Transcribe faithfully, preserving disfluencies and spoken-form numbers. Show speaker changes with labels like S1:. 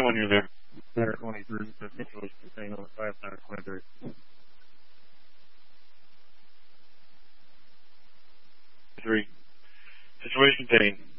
S1: when you're there. Center twenty-three, the situation contained on the five center twenty-three. Three. Situation contained.